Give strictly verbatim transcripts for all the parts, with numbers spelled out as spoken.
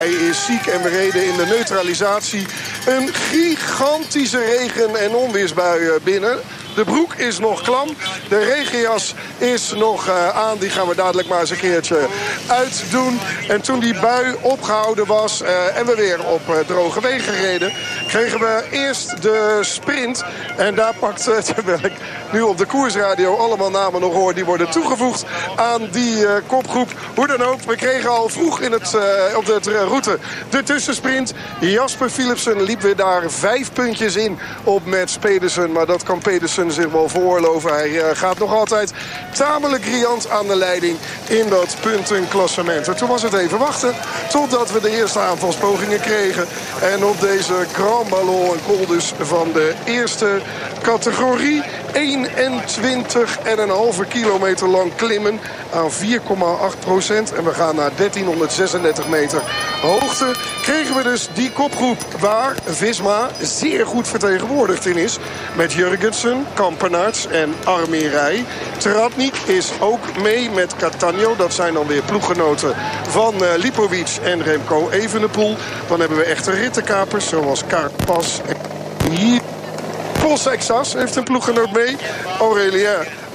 Hij is ziek en we reden in de neutralisatie een gigantische regen- en onweersbui binnen. De broek is nog klam. De regenjas is nog uh, aan. Die gaan we dadelijk maar eens een keertje uitdoen. En toen die bui opgehouden was uh, en we weer op uh, droge wegen reden, kregen we eerst de sprint. En daar pakt, uh, terwijl ik nu op de koersradio allemaal namen nog hoor, die worden toegevoegd aan die uh, kopgroep. Hoe dan ook, we kregen al vroeg in het, uh, op de route de tussensprint. Jasper Philipsen liep weer daar vijf puntjes in op Mats Pedersen. Maar dat kan Pedersen zich wel veroorloven. Hij uh, gaat nog altijd tamelijk riant aan de leiding in dat puntenklassement. En toen was het even wachten totdat we de eerste aanvalspogingen kregen. En op deze Grand Ballon, een col dus van de eerste categorie, eenentwintig komma vijf kilometer lang klimmen aan vier komma acht procent. En we gaan naar dertienhonderdzesendertig meter hoogte. Kregen we dus die kopgroep waar Visma zeer goed vertegenwoordigd in is. Met Jurgensen, Kampenaerts en Armirij. Tratnik is ook mee met Cattaneo. Dat zijn dan weer ploeggenoten van uh, Lipovic en Remco Evenepoel. Dan hebben we echte rittenkapers zoals Carapaz en hier. Polsexas heeft een ploeggenoot mee. Aurélien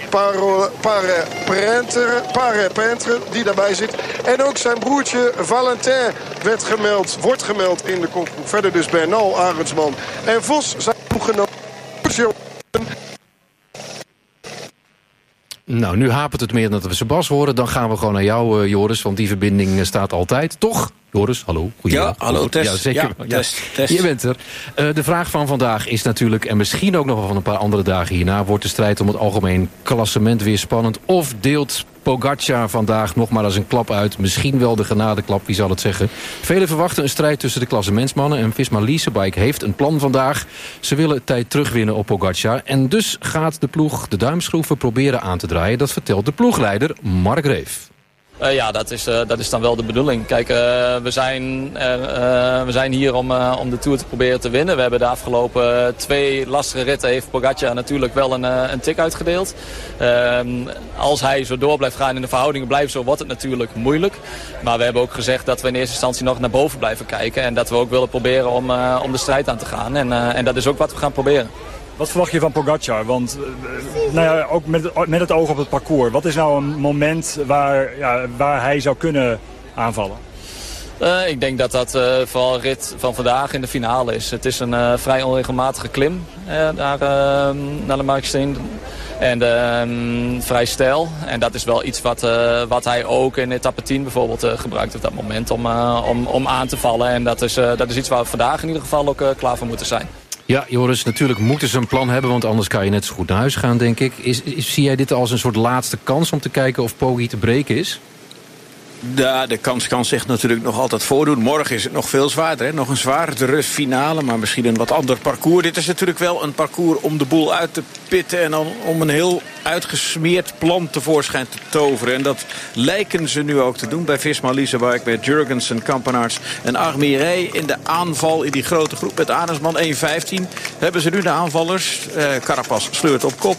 Paré-Peintre, die daarbij zit. En ook zijn broertje Valentin werd gemeld, wordt gemeld in de kopgroep. Verder dus Bernal, Arendsman en Vos zijn ploeggenoot. Nou, nu hapert het meer dan dat we Sebas horen. Dan gaan we gewoon naar jou, uh, Joris, want die verbinding uh, staat altijd. Toch? Joris, hallo. Ja, hallo, test. Ja, zeker. Ja, test, test. Je bent er. Uh, de vraag van vandaag is natuurlijk, en misschien ook nog wel van een paar andere dagen hierna, wordt de strijd om het algemeen klassement weer spannend? Of deelt Pogacar vandaag nog maar als een klap uit? Misschien wel de genadeklap, wie zal het zeggen? Velen verwachten een strijd tussen de klassementsmannen. En Visma Leasebike heeft een plan vandaag. Ze willen tijd terugwinnen op Pogacar. En dus gaat de ploeg de duimschroeven proberen aan te draaien. Dat vertelt de ploegleider Mark Reef. Uh, ja, dat is, uh, dat is dan wel de bedoeling. Kijk, uh, we, zijn, uh, uh, we zijn hier om, uh, om de Tour te proberen te winnen. We hebben de afgelopen twee lastige ritten heeft Pogacar natuurlijk wel een, uh, een tik uitgedeeld. Uh, als hij zo door blijft gaan en de verhoudingen blijven zo, wordt het natuurlijk moeilijk. Maar we hebben ook gezegd dat we in eerste instantie nog naar boven blijven kijken. En dat we ook willen proberen om, uh, om de strijd aan te gaan. En, uh, en dat is ook wat we gaan proberen. Wat verwacht je van Pogacar? Want nou ja, ook met, met het oog op het parcours. Wat is nou een moment waar, ja, waar hij zou kunnen aanvallen? Uh, ik denk dat dat uh, vooral rit van vandaag in de finale is. Het is een uh, vrij onregelmatige klim uh, naar, uh, naar de Marksteen. En uh, vrij stijl. En dat is wel iets wat, uh, wat hij ook in etappe tien bijvoorbeeld uh, gebruikt op dat moment om, uh, om, om aan te vallen. En dat is, uh, dat is iets waar we vandaag in ieder geval ook uh, klaar voor moeten zijn. Ja, Joris, natuurlijk moeten ze een plan hebben, want anders kan je net zo goed naar huis gaan, denk ik. Is, is, zie jij dit als een soort laatste kans om te kijken of Poggi te breken is? Ja, de kans kan zich natuurlijk nog altijd voordoen. Morgen is het nog veel zwaarder. Hè? Nog een zwaardere finale, maar misschien een wat ander parcours. Dit is natuurlijk wel een parcours om de boel uit te pitten en dan om een heel uitgesmeerd plan tevoorschijn te toveren. En dat lijken ze nu ook te doen bij Visma Leasebike, met Jurgensen, Kampenaerts en Armirij in de aanval in die grote groep. Met Arendsman één vijftien hebben ze nu de aanvallers. Uh, Carapaz sleurt op kop.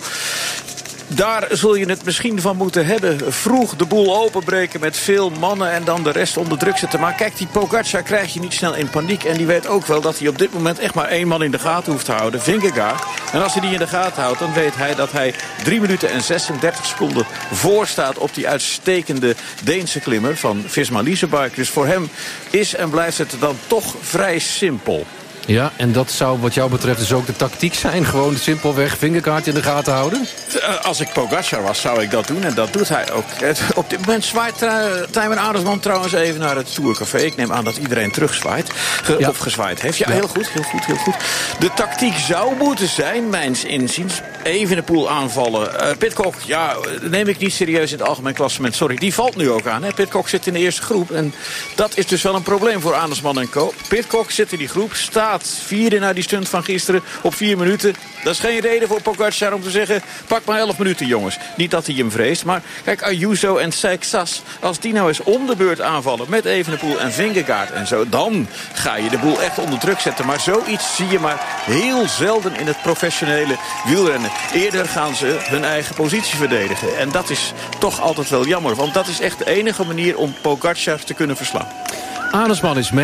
Daar zul je het misschien van moeten hebben. Vroeg de boel openbreken met veel mannen en dan de rest onder druk zetten. Maar kijk, die Pogacar krijg je niet snel in paniek. En die weet ook wel dat hij op dit moment echt maar één man in de gaten hoeft te houden. Vingegaard. En als hij die in de gaten houdt, dan weet hij dat hij drie minuten en zesendertig seconden voor staat op die uitstekende Deense klimmer van Visma Leasebike. Dus voor hem is en blijft het dan toch vrij simpel. Ja, en dat zou wat jou betreft dus ook de tactiek zijn? Gewoon simpelweg Vingegaard in de gaten houden? Als ik Pogacar was, zou ik dat doen. En dat doet hij ook. Op dit moment zwaait Tijmen Arendsman trouwens even naar het Tourcafé. Ik neem aan dat iedereen terugzwaait. Ge- ja. Of gezwaaid heeft. Ja, ja, heel goed, heel goed, heel goed. De tactiek zou moeten zijn, mijns inziens, Evenepoel aanvallen. Uh, Pidcock, ja, neem ik niet serieus in het algemeen klassement. Sorry, die valt nu ook aan. Hè? Pidcock zit in de eerste groep. En dat is dus wel een probleem voor Arendsman en co. Pidcock zit in die groep, staat vierde na die stunt van gisteren op vier minuten. Dat is geen reden voor Pogacar om te zeggen, pak maar elf minuten, jongens. Niet dat hij hem vreest, maar kijk, Ayuso en Seixas, als die nou eens om de beurt aanvallen met Evenepoel en Vingegaard en zo, dan ga je de boel echt onder druk zetten. Maar zoiets zie je maar heel zelden in het professionele wielrennen. Eerder gaan ze hun eigen positie verdedigen. En dat is toch altijd wel jammer, want dat is echt de enige manier om Pogacar te kunnen verslaan. Arendsman is mee.